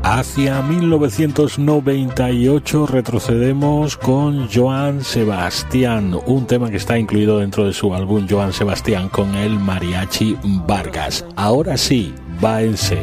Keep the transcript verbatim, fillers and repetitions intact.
Hacia mil novecientos noventa y ocho retrocedemos con Joan Sebastián, un tema que está incluido dentro de su álbum Joan Sebastián con el Mariachi Vargas. Ahora sí, va en serio.